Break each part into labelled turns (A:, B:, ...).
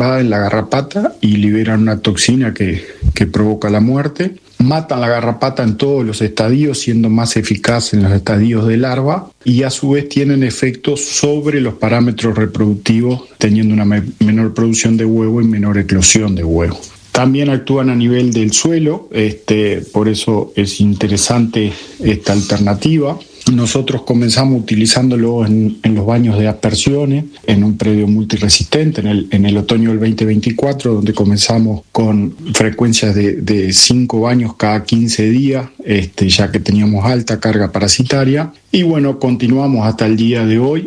A: invaden la garrapata y liberan una toxina que provoca la muerte. Matan la garrapata en todos los estadios, siendo más eficaz en los estadios de larva, y a su vez tienen efectos sobre los parámetros reproductivos, teniendo una menor producción de huevo y menor eclosión de huevo. También actúan a nivel del suelo, por eso es interesante esta alternativa. Nosotros comenzamos utilizándolo en los baños de aspersiones, en un predio multiresistente, en el otoño del 2024, donde comenzamos con frecuencias de 5 baños cada 15 días, ya que teníamos alta carga parasitaria. Y bueno, continuamos hasta el día de hoy,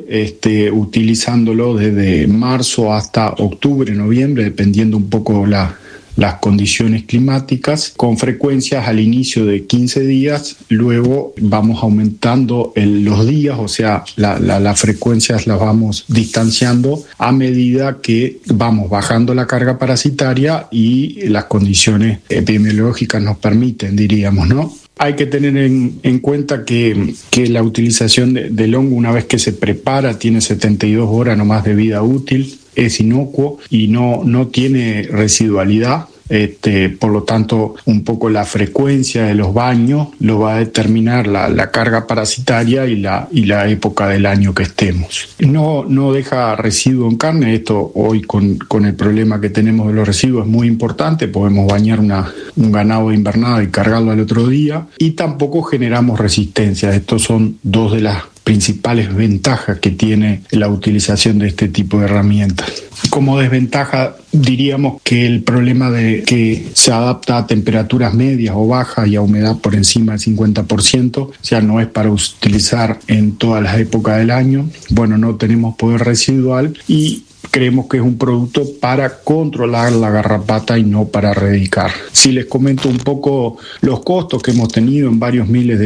A: utilizándolo desde marzo hasta octubre, noviembre, dependiendo un poco las condiciones climáticas, con frecuencias al inicio de 15 días, luego vamos aumentando los días, o sea, las frecuencias las vamos distanciando a medida que vamos bajando la carga parasitaria y las condiciones epidemiológicas nos permiten, diríamos, ¿no? Hay que tener en cuenta que la utilización del hongo, una vez que se prepara, tiene 72 horas nomás de vida útil, es inocuo y no tiene residualidad. Por lo tanto, un poco la frecuencia de los baños lo va a determinar la carga parasitaria y la época del año que estemos. No deja residuo en carne. Esto hoy con el problema que tenemos de los residuos es muy importante. Podemos bañar un ganado de invernada y cargarlo al otro día, y tampoco generamos resistencia. Estos son dos de las principales ventajas que tiene la utilización de este tipo de herramientas. Como desventaja, diríamos que el problema de que se adapta a temperaturas medias o bajas y a humedad por encima del 50%, o sea, no es para utilizar en todas las épocas del año. Bueno, no tenemos poder residual y creemos que es un producto para controlar la garrapata y no para erradicar. Si les comento un poco los costos que hemos tenido en varios miles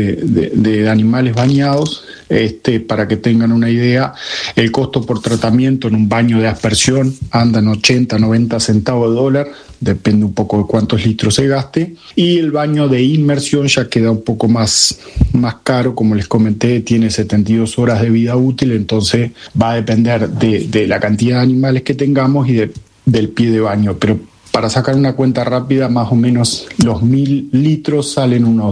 A: de animales bañados, para que tengan una idea, el costo por tratamiento en un baño de aspersión anda en 80, 90 centavos de dólar, depende un poco de cuántos litros se gaste, y el baño de inmersión ya queda un poco más caro, como les comenté, tiene 72 horas de vida útil, entonces va a depender de la cantidad de animales que tengamos y del pie de baño, pero para sacar una cuenta rápida, más o menos los 1.000 litros salen unos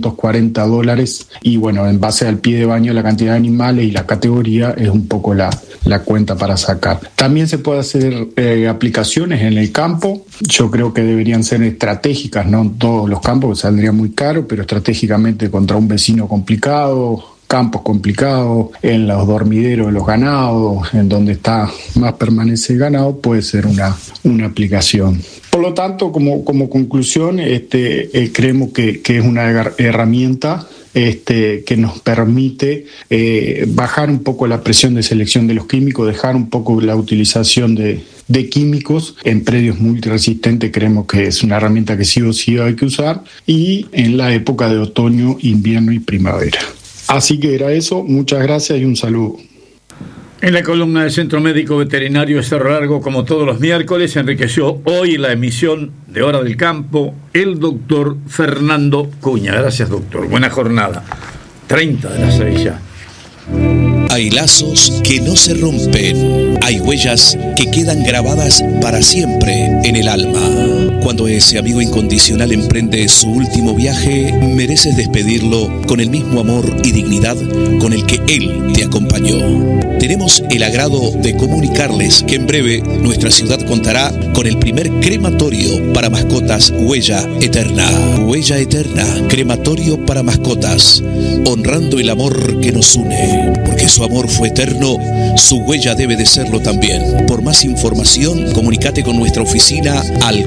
A: $240, y bueno, en base al pie de baño, la cantidad de animales y la categoría es un poco la cuenta para sacar. También se puede hacer aplicaciones en el campo. Yo creo que deberían ser estratégicas, no en todos los campos, que saldría muy caro, pero estratégicamente contra un vecino complicado, campos complicados, en los dormideros de los ganados, en donde más permanece el ganado, puede ser una aplicación. Por lo tanto, como conclusión, creemos que es una herramienta que nos permite bajar un poco la presión de selección de los químicos, dejar un poco la utilización de químicos en predios multiresistentes. Creemos que es una herramienta que sí o sí hay que usar, y en la época de otoño, invierno y primavera. Así que era eso, muchas gracias y un saludo.
B: En la columna del Centro Médico Veterinario Cerro Largo, como todos los miércoles, enriqueció hoy la emisión de Hora del Campo el doctor Fernando Cuña. Gracias, doctor. Buena jornada. 30 de las 6 ya.
C: Hay lazos que no se rompen. Hay huellas que quedan grabadas para siempre en el alma. Cuando ese amigo incondicional emprende su último viaje, mereces despedirlo con el mismo amor y dignidad con el que él te acompañó. Tenemos el agrado de comunicarles que en breve nuestra ciudad contará con el primer crematorio para mascotas Huella Eterna. Huella Eterna, crematorio para mascotas, honrando el amor que nos une. Porque su amor fue eterno, su huella debe de serlo también. Por más información, comunícate con nuestra oficina al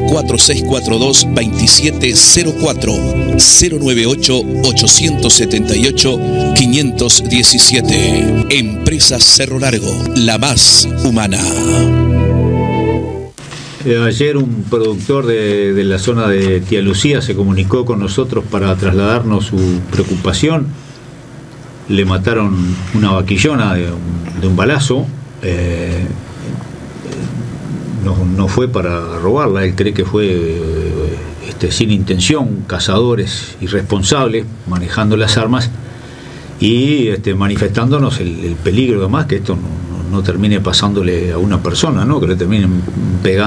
C: 4642-2704 098-878-517. Empresa Cerro Largo, la más humana.
D: Ayer un productor de la zona de Tía Lucía se comunicó con nosotros para trasladarnos su preocupación. Le mataron una vaquillona de un balazo. No fue para robarla, él cree que fue sin intención, cazadores irresponsables manejando las armas y manifestándonos el peligro, además, que esto no termine pasándole a una persona, ¿no? Que le terminen pegando